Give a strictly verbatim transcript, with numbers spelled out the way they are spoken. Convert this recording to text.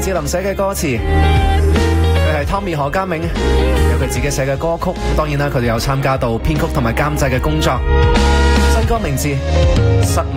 志林寫嘅歌詞，佢係 Tommy 何家銘，有佢自己寫嘅歌曲。當然啦，佢哋有參加到編曲同埋監製嘅工作。新歌名字《失